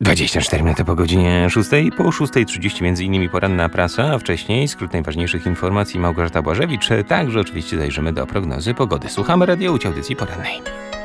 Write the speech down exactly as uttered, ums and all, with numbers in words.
dwadzieścia cztery minuty po godzinie szóstej, po szóstej trzydzieści między innymi poranna prasa, a wcześniej skrót najważniejszych informacji Małgorzata Błażewicz. Także oczywiście zajrzymy do prognozy pogody. Słuchamy Radio Łódź, audycji porannej.